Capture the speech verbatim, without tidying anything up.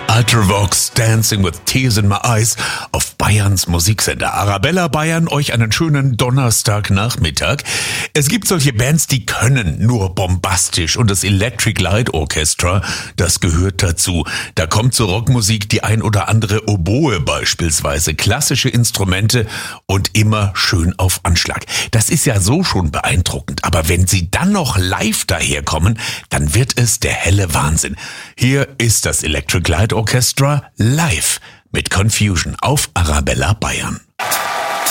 Ultravox, Dancing with Tears in My Eyes auf Bayerns Musiksender Arabella Bayern. Euch einen schönen Donnerstagnachmittag. Es gibt solche Bands, die können nur bombastisch und das Electric Light Orchestra, das gehört dazu. Da kommt zur Rockmusik die ein oder andere Oboe beispielsweise, klassische Instrumente und immer schön auf Anschlag. Das ist ja so schon beeindruckend, aber wenn sie dann noch live daherkommen, dann wird es der helle Wahnsinn. Hier ist das Electric Light Orchestra live mit Confusion auf Arabella Bayern.